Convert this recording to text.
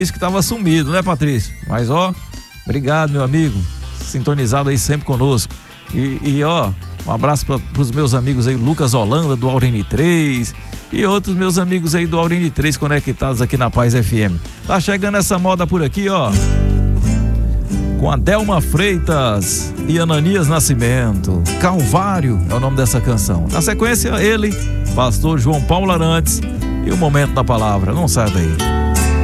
Disse que estava sumido, né, Patrício? Mas ó, obrigado, meu amigo, sintonizado aí sempre conosco. E ó, um abraço para os meus amigos aí, Lucas Holanda do Aurine 3 e outros meus amigos aí do Aurine 3 conectados aqui na Paz FM. Tá chegando essa moda por aqui, ó, com a Delma Freitas e Ananias Nascimento. Calvário é o nome dessa canção. Na sequência, ele, pastor João Paulo Arantes, e o momento da palavra. Não sai daí.